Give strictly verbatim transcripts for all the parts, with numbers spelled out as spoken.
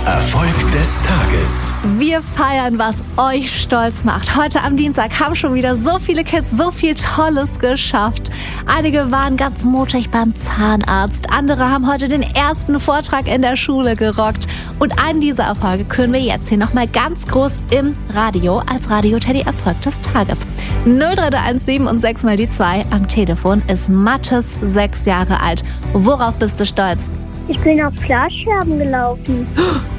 Erfolg des Tages. Wir feiern, was euch stolz macht. Heute am Dienstag haben schon wieder so viele Kids so viel Tolles geschafft. Einige waren ganz mutig beim Zahnarzt. Andere haben heute den ersten Vortrag in der Schule gerockt. Und einen dieser Erfolge können wir jetzt hier nochmal ganz groß im Radio als Radio Teddy Erfolg des Tages. null drei eins sieben und sechs mal die zwei. Am Telefon ist Mathis, sechs Jahre alt. Worauf bist du stolz? Ich bin auf Glasscherben gelaufen.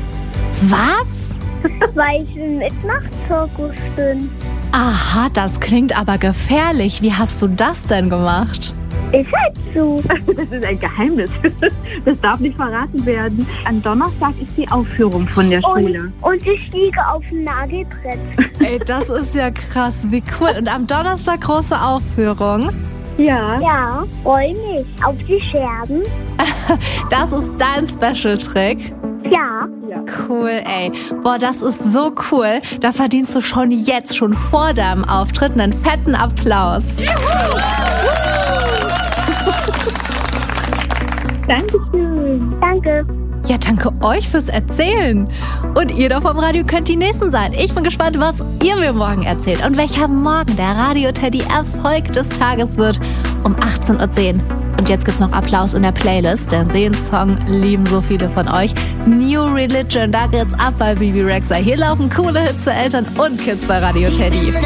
Was? Weil ich im Mitmachzirkus bin. Aha, das klingt aber gefährlich. Wie hast du das denn gemacht? Ist halt so. Das ist ein Geheimnis. Das darf nicht verraten werden. Am Donnerstag ist die Aufführung von der Schule. Und, und ich liege auf dem Nagelbrett. Ey, das ist ja krass. Wie cool. Und am Donnerstag große Aufführung. Ja. Ja, freu mich auf die Scherben. Das ist dein Special-Trick. Ja. Cool, ey. Boah, das ist so cool. Da verdienst du schon jetzt, schon vor deinem Auftritt, einen fetten Applaus. Dankeschön. Danke. Ja, danke euch fürs Erzählen. Und ihr da vom Radio könnt die Nächsten sein. Ich bin gespannt, was ihr mir morgen erzählt und welcher morgen der Radio Teddy Erfolg des Tages wird um achtzehn Uhr zehn. Und jetzt gibt's noch Applaus in der Playlist, denn den Song lieben so viele von euch. New Religion, da geht's ab bei Bibi Rexha. Hier laufen coole Hits für Eltern und Kids bei Radio Teddy.